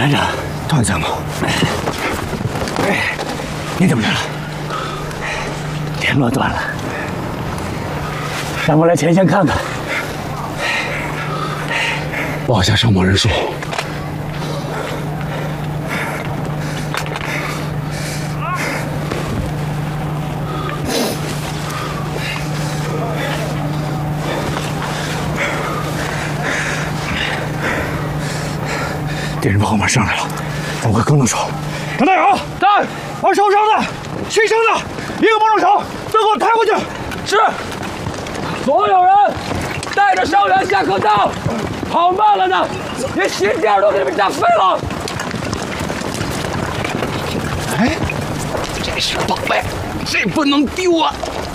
来着？ 段参谋，你怎么来了？ 联络断了，让我来前线看看。 报下伤亡人数。敌人从后面上来了，咱们快跟得上。张大勇， 在， 把受伤的、牺牲的一个帮助手都给我抬回去。 是。所有人带着伤员下坑道，跑慢了的，连心点都给你们炸飞了。 哎，这是宝贝，这不能丢啊！